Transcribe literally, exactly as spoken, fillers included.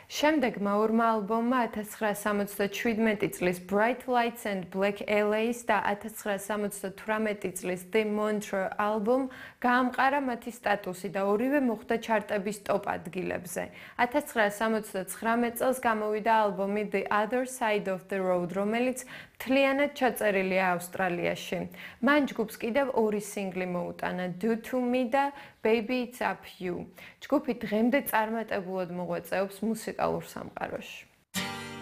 შემდეგმა ორმა ალბომმა ათას ცხრაას სამოცდაჩვიდმეტი წლის Bright Lights and Black L A-ს და ათას ცხრაას სამოცდათვრამეტი წლის The Montreux ალბომს გაამყარა მათი სტატუსი და ორივე მოხვდა ჩარტების ტოპ ადგილებზე. ათას ცხრაას სამოცდაცხრამეტ წელს გამოვიდა ალბომი The Other Side of the Road, რომელიც მთლიანად ჩაწერილია ავსტრალიაში. მან ჯგუფს კიდევ ორი სინგლი მოუტანა Do To Me და Baby It's Up You. ჯგუფი დღემდე წარმატებულად მოღვაწეობს მუსიკალურ სამყაროში.